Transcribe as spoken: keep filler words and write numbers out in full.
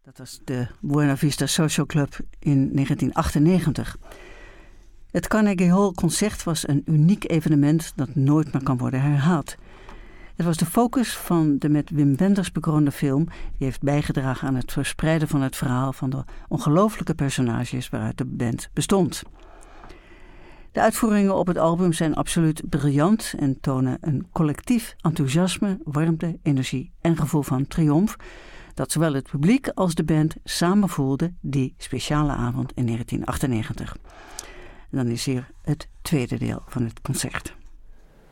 Dat was de Buena Vista Social Club in negentien achtennegentig. Het Carnegie Hall Concert was een uniek evenement dat nooit meer kan worden herhaald. Het was de focus van de met Wim Wenders bekroonde film die heeft bijgedragen aan het verspreiden van het verhaal van de ongelooflijke personages waaruit de band bestond. De uitvoeringen op het album zijn absoluut briljant en tonen een collectief enthousiasme, warmte, energie en gevoel van triomf dat zowel het publiek als de band samen voelden die speciale avond in negentien achtennegentig. En dan is hier het tweede deel van het concert.